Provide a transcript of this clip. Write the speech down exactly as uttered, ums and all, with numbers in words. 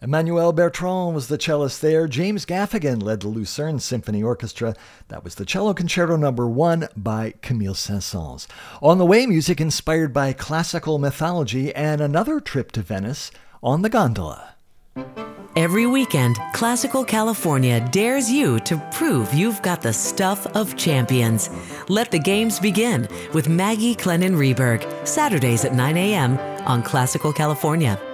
Emmanuel Bertrand was the cellist there. James Gaffigan led the Lucerne Symphony Orchestra. That was the Cello Concerto Number One by Camille Saint-Saëns. On the way, music inspired by classical mythology and another trip to Venice on the gondola. Every weekend, Classical California dares you to prove you've got the stuff of champions. Let the games begin with Maggie Clennon Reberg, Saturdays at nine a.m. on Classical California.